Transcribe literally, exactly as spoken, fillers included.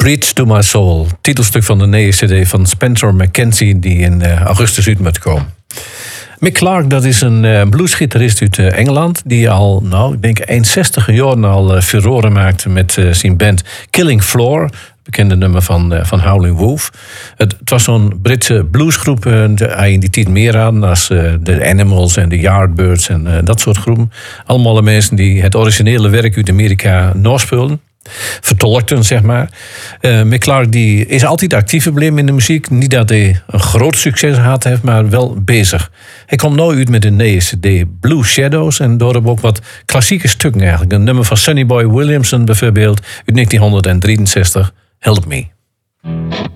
Preach to My Soul, titelstuk van de nieuwe cd van Spencer McKenzie, die in uh, augustus uit moet komen. Mick Clark, dat is een uh, bluesgitarist uit uh, Engeland, die al, nou, ik denk eenenzestig jaar al uh, furoren maakte met uh, zijn band Killing Floor, bekende nummer van, uh, van Howlin' Wolf. Het, het was zo'n Britse bluesgroep, uh, die in die tijd meer hadden als uh, de Animals en de Yardbirds en uh, dat soort groepen. Allemaal de mensen die het originele werk uit Amerika naspeelden. Vertolkten, zeg maar. Uh, Mick Clark die is altijd actief gebleven in de muziek. Niet dat hij een groot succes gehad heeft, maar wel bezig. Hij komt nu uit met een nieuwe cd, Blue Shadows. En door hem ook wat klassieke stukken eigenlijk. Een nummer van Sonny Boy Williamson bijvoorbeeld uit negentien drieënzestig, Help Me.